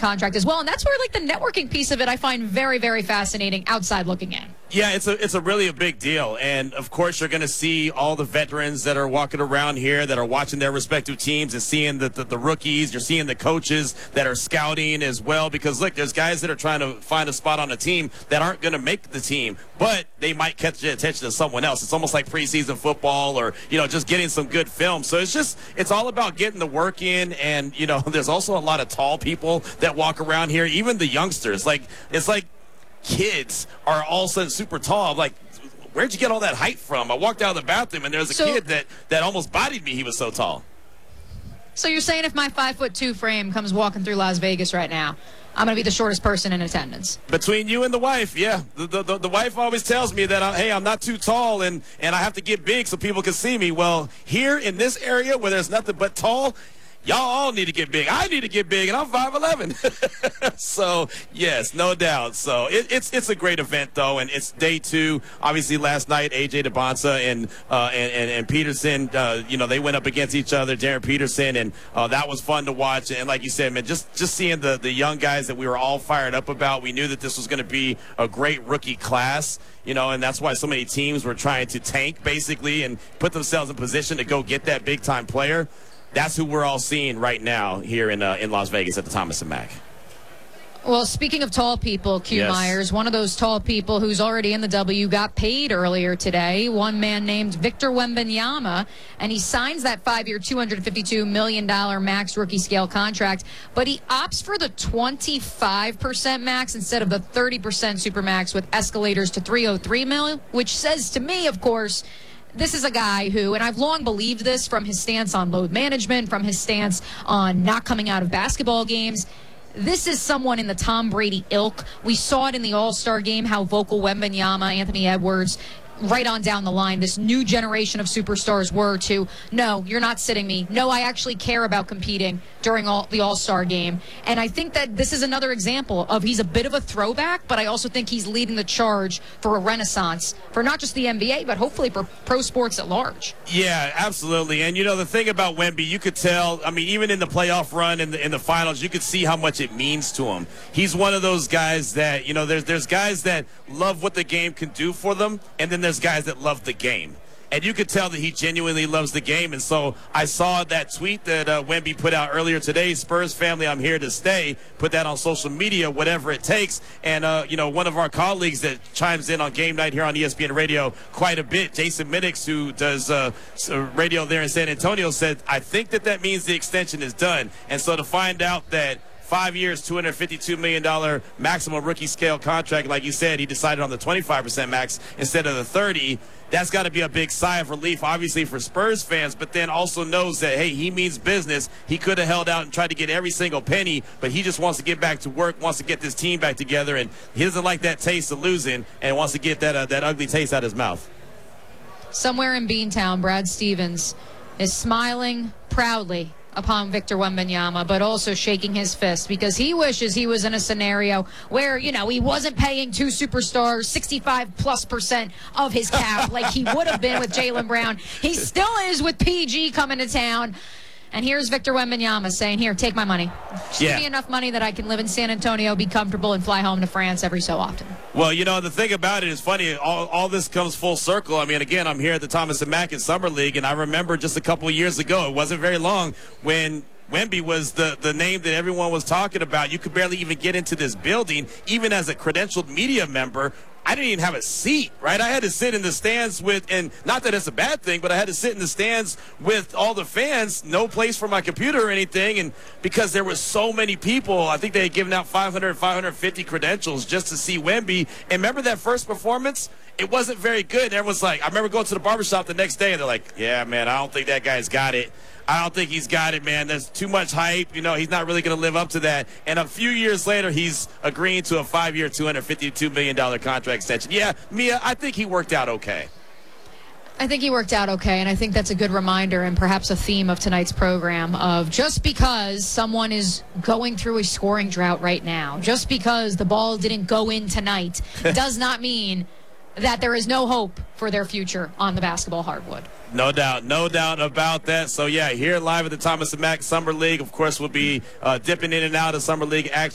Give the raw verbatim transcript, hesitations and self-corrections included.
contract as well. And that's where, like, the networking piece of it I find very, very fascinating outside looking in. Yeah, it's a it's a really a big deal. And, of course, you're going to see all the veterans that are walking around here that are watching their respective teams and seeing the, the, the rookies. You're seeing the coaches that are scouting as well because, look, there's guys that are trying to find a spot on a team that aren't going to make the team, but they might catch the attention of someone else. It's almost like preseason football or, you know, just getting some good film. So it's just it's all about getting the work in. And, you know, there's also a lot of tall people that walk around here, even the youngsters. Like, it's like kids are all of a sudden super tall. I'm like, where'd you get all that height from? I walked out of the bathroom, and there was a so, kid that, that almost bodied me. He was so tall. So you're saying if my five foot two frame comes walking through Las Vegas right now, I'm going to be the shortest person in attendance? Between you and the wife, yeah. The, the, the, the wife always tells me that, I, hey, I'm not too tall, and, and I have to get big so people can see me. Well, here in this area where there's nothing but tall, y'all all need to get big. I need to get big, and I'm five eleven. So, yes, no doubt. So, it, it's it's a great event, though, and it's day two. Obviously, last night, A J DeBonsa and, uh, and, and, and Peterson, uh, you know, they went up against each other, Darren Peterson, and uh, that was fun to watch. And like you said, man, just, just seeing the, the young guys that we were all fired up about, we knew that this was going to be a great rookie class. You know, and that's why so many teams were trying to tank, basically, and put themselves in position to go get that big-time player. That's who we're all seeing right now here in uh, in Las Vegas at the Thomas and Mack. Well, speaking of tall people, Q yes. Myers, one of those tall people who's already in the W got paid earlier today. One man named Victor Wembanyama, and he signs that five-year, two hundred fifty-two million dollars max rookie scale contract, but he opts for the twenty-five percent max instead of the thirty percent supermax with escalators to three hundred three million dollars, which says to me, of course, this is a guy who, and I've long believed this from his stance on load management, from his stance on not coming out of basketball games, this is someone in the Tom Brady ilk. We saw it in the All-Star game, how vocal Wembanyama, Anthony Edwards, right on down the line, this new generation of superstars were to, no, you're not sitting me. No, I actually care about competing during all, the All-Star game. And I think that this is another example of he's a bit of a throwback, but I also think he's leading the charge for a renaissance for not just the N B A, but hopefully for pro sports at large. Yeah, absolutely. And, you know, the thing about Wemby, you could tell, I mean, even in the playoff run in the, in the finals, you could see how much it means to him. He's one of those guys that, you know, there's, there's guys that love what the game can do for them, and then there's guys that love the game. And you could tell that he genuinely loves the game. And so I saw that tweet that uh, Wemby put out earlier today, Spurs family, I'm here to stay. Put that on social media, whatever it takes. And, uh, you know, one of our colleagues that chimes in on game night here on E S P N Radio quite a bit, Jason Minix, who does uh, radio there in San Antonio, said, I think that that means the extension is done. And so to find out that Five years, two hundred fifty-two million dollars maximum rookie scale contract. Like you said, he decided on the twenty-five percent max instead of the thirty. That's got to be a big sigh of relief, obviously, for Spurs fans, but then also knows that, hey, he means business. He could have held out and tried to get every single penny, but he just wants to get back to work, wants to get this team back together, and he doesn't like that taste of losing and wants to get that, uh, that ugly taste out of his mouth. Somewhere in Beantown, Brad Stevens is smiling proudly upon Victor Wembanyama, but also shaking his fist because he wishes he was in a scenario where, you know, he wasn't paying two superstars sixty-five plus percent of his cap like he would have been with Jaylen Brown. He still is with P G coming to town. And here's Victor Wembanyama saying, here, take my money. Just yeah. give me enough money that I can live in San Antonio, be comfortable, and fly home to France every so often. Well, you know, the thing about it is funny. All, all this comes full circle. I mean, again, I'm here at the Thomas and Mack in Summer League, and I remember just a couple of years ago, it wasn't very long, when Wemby was the, the name that everyone was talking about. You could barely even get into this building, even as a credentialed media member. I didn't even have a seat, right? I had to sit in the stands with, and not that it's a bad thing, but I had to sit in the stands with all the fans, no place for my computer or anything, and because there were so many people, I think they had given out five hundred, five hundred fifty credentials just to see Wemby. And remember that first performance? It wasn't very good. And everyone's like, I remember going to the barbershop the next day, and they're like, yeah, man, I don't think that guy's got it. I don't think he's got it, man. There's too much hype. You know, he's not really going to live up to that. And a few years later, he's agreeing to a five-year, two hundred fifty-two million dollars contract extension. Yeah, Mia, I think he worked out okay. I think he worked out okay, and I think that's a good reminder and perhaps a theme of tonight's program of just because someone is going through a scoring drought right now, just because the ball didn't go in tonight, does not mean that there is no hope for their future on the basketball hardwood. No doubt. No doubt about that. So, yeah, here live at the Thomas and Mack Summer League. Of course, we'll be uh, dipping in and out of Summer League action.